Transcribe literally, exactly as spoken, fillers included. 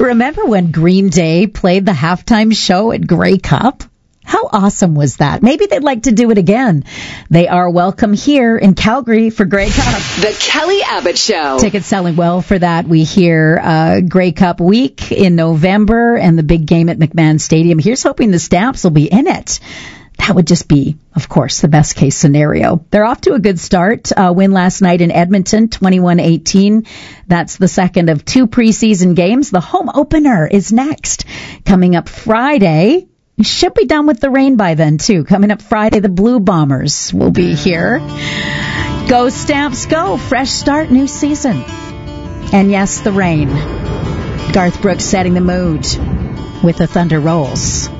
Remember when Green Day played the halftime show at Grey Cup? How awesome was that? Maybe they'd like to do it again. They are welcome here in Calgary for Grey Cup. The Kelly Abbott Show. Tickets selling well for that. We hear uh, Grey Cup week in November and the big game at McMahon Stadium. Here's hoping the Stamps will be in it. That would just be, of course, the best case scenario. They're off to a good start. Uh, win last night in Edmonton, twenty-one eighteen. That's the second of two preseason games. The home opener is next. Coming up Friday. We should be done with the rain by then, too. Coming up Friday, the Blue Bombers will be here. Go Stamps, go. Fresh start, new season. And yes, the rain. Garth Brooks setting the mood with the Thunder Rolls.